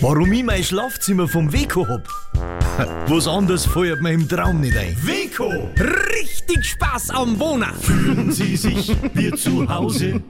Warum ich mein Schlafzimmer vom Weco hab? Was anderes fällt mir im Traum nicht ein. Weco, richtig Spaß am Wohnen. Fühlen Sie sich wie zu Hause?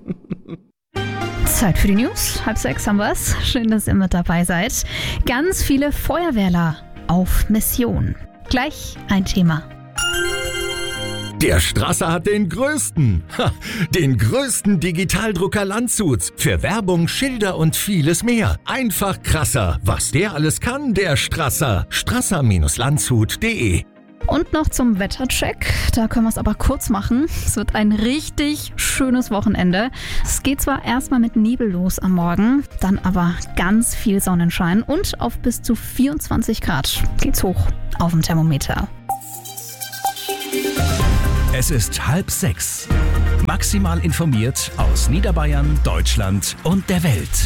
Zeit für die News. 5:30 haben wir's. Schön, dass ihr mit dabei seid. Ganz viele Feuerwehrler auf Mission. Gleich ein Thema. Der Strasser hat den größten Digitaldrucker Landshuts. Für Werbung, Schilder und vieles mehr. Einfach krasser. Was der alles kann, der Strasser. Strasser-landshut.de. Und noch zum Wettercheck. Da können wir es aber kurz machen. Es wird ein richtig schönes Wochenende. Es geht zwar erstmal mit Nebel los am Morgen, dann aber ganz viel Sonnenschein und auf bis zu 24 Grad geht's hoch auf dem Thermometer. Es ist 5:30. Maximal informiert aus Niederbayern, Deutschland und der Welt.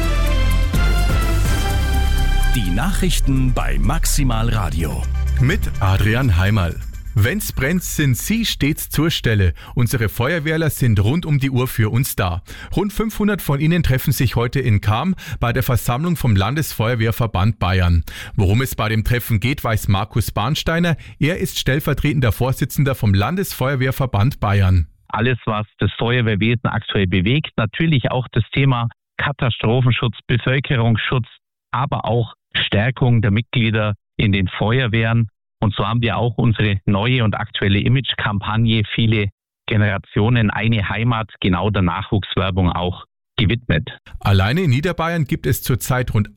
Die Nachrichten bei Maximal Radio. Mit Adrian Heimerl. Wenn's brennt, sind Sie stets zur Stelle. Unsere Feuerwehrler sind rund um die Uhr für uns da. Rund 500 von ihnen treffen sich heute in Cham bei der Versammlung vom Landesfeuerwehrverband Bayern. Worum es bei dem Treffen geht, weiß Markus Bahnsteiner. Er ist stellvertretender Vorsitzender vom Landesfeuerwehrverband Bayern. Alles, was das Feuerwehrwesen aktuell bewegt, natürlich auch das Thema Katastrophenschutz, Bevölkerungsschutz, aber auch Stärkung der Mitglieder in den Feuerwehren. Und so haben wir auch unsere neue und aktuelle Image-Kampagne Viele Generationen, eine Heimat, genau der Nachwuchswerbung auch gewidmet. Alleine in Niederbayern gibt es zurzeit rund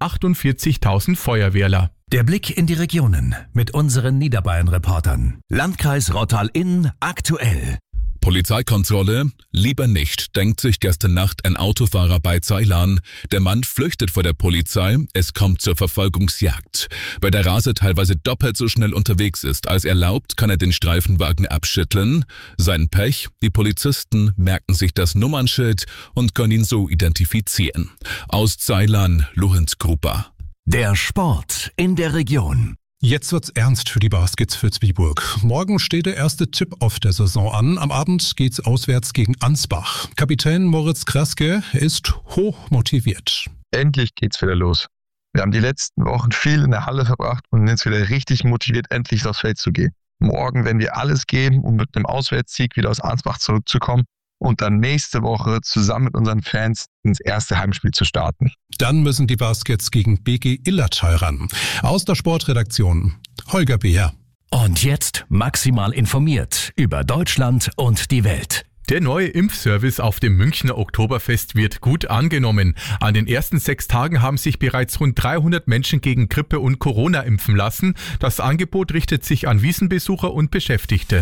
48.000 Feuerwehrler. Der Blick in die Regionen mit unseren Niederbayern-Reportern. Landkreis Rottal-Inn aktuell. Polizeikontrolle? Lieber nicht, denkt sich gestern Nacht ein Autofahrer bei Zeilan. Der Mann flüchtet vor der Polizei, es kommt zur Verfolgungsjagd. Weil der Raser teilweise doppelt so schnell unterwegs ist als erlaubt, kann er den Streifenwagen abschütteln. Sein Pech, die Polizisten merken sich das Nummernschild und können ihn so identifizieren. Aus Zeilan, Lorenz Gruber. Der Sport in der Region. Jetzt wird's ernst für die Baskets Vilsbiburg. Morgen steht der erste Tip-Off der Saison an. Am Abend geht's auswärts gegen Ansbach. Kapitän Moritz Kraske ist hoch motiviert. Endlich geht's wieder los. Wir haben die letzten Wochen viel in der Halle verbracht und sind jetzt wieder richtig motiviert, endlich aufs Feld zu gehen. Morgen werden wir alles geben, um mit einem Auswärtssieg wieder aus Ansbach zurückzukommen und dann nächste Woche zusammen mit unseren Fans ins erste Heimspiel zu starten. Dann müssen die Baskets gegen BG Illertal ran. Aus der Sportredaktion Holger Beer. Und jetzt maximal informiert über Deutschland und die Welt. Der neue Impfservice auf dem Münchner Oktoberfest wird gut angenommen. An den ersten 6 Tagen haben sich bereits rund 300 Menschen gegen Grippe und Corona impfen lassen. Das Angebot richtet sich an Wiesenbesucher und Beschäftigte.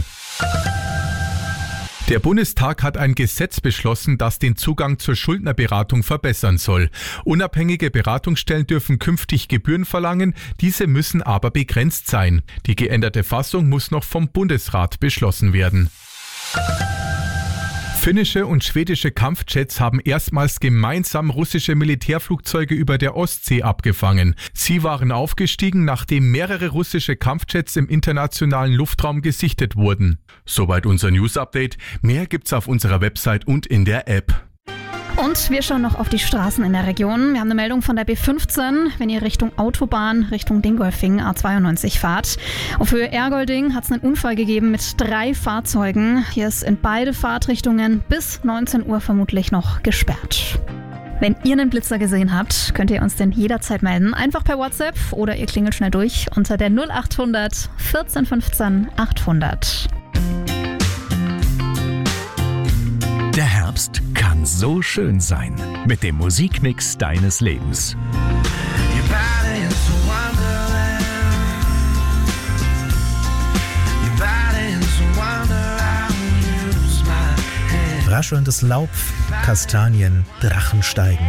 Der Bundestag hat ein Gesetz beschlossen, das den Zugang zur Schuldnerberatung verbessern soll. Unabhängige Beratungsstellen dürfen künftig Gebühren verlangen, diese müssen aber begrenzt sein. Die geänderte Fassung muss noch vom Bundesrat beschlossen werden. Finnische und schwedische Kampfjets haben erstmals gemeinsam russische Militärflugzeuge über der Ostsee abgefangen. Sie waren aufgestiegen, nachdem mehrere russische Kampfjets im internationalen Luftraum gesichtet wurden. Soweit unser News-Update. Mehr gibt's auf unserer Website und in der App. Und wir schauen noch auf die Straßen in der Region. Wir haben eine Meldung von der B15, wenn ihr Richtung Autobahn, Richtung Dingolfing, A92 fahrt. Auf Höhe Ergolding hat es einen Unfall gegeben mit 3 Fahrzeugen. Hier ist in beide Fahrtrichtungen bis 19 Uhr vermutlich noch gesperrt. Wenn ihr einen Blitzer gesehen habt, könnt ihr uns denn jederzeit melden. Einfach per WhatsApp oder ihr klingelt schnell durch unter der 0800 14 15 800. Der Herbst kann so schön sein mit dem Musikmix deines Lebens. Raschelndes Laub, Kastanien, Drachen steigen.